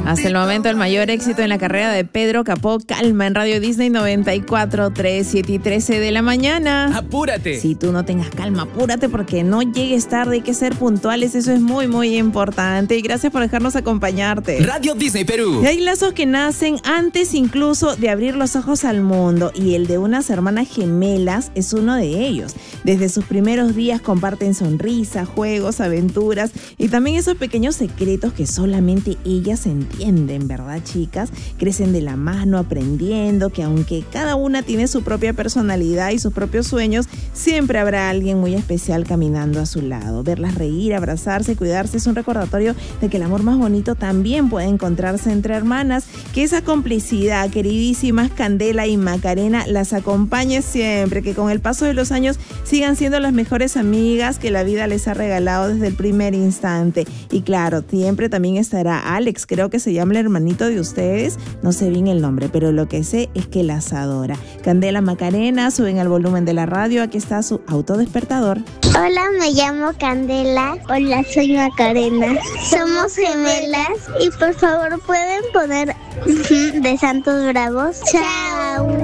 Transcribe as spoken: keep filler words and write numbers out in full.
Hasta el momento el mayor éxito en la carrera de Pedro Capó, Calma, en Radio Disney noventa y cuatro, tres, siete y trece de la mañana. ¡Apúrate! Si tú no tengas calma, apúrate porque no llegues tarde, hay que ser puntuales, eso es muy muy importante. Y gracias por dejarnos acompañarte. Radio Disney Perú. Y hay lazos que nacen antes incluso de abrir los ojos al mundo, y el de unas hermanas gemelas es uno de ellos. Desde sus primeros días comparten sonrisas, juegos, aventuras y también esos pequeños secretos que solamente ellas entienden, ¿verdad, chicas? Crecen de la mano aprendiendo que aunque cada una tiene su propia personalidad y sus propios sueños, siempre habrá alguien muy especial caminando a su lado. Verlas reír, abrazarse, cuidarse es un recordatorio de que el amor más bonito también puede encontrarse entre hermanas. Que esa complicidad, queridísimas Candela y Macarena, las acompañe siempre, que con el paso de los años sigan siendo las mejores amigas que la vida les ha regalado desde el primer instante. Y claro, siempre también estará Alex, creo que se llama el hermanito de ustedes, no sé bien el nombre, pero lo que sé es que las adora. Candela, Macarena, suben al volumen de la radio, aquí está su autodespertador. Hola, me llamo Candela. Hola, soy Macarena. Somos gemelas y por favor pueden poner de Santos Bravos. Chao.